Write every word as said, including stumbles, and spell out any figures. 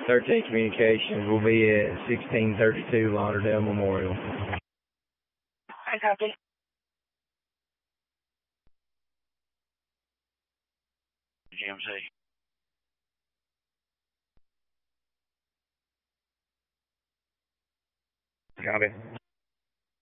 thirteen Communications will be at sixteen thirty-two Lauderdale Memorial. I copy. G M C. Copy.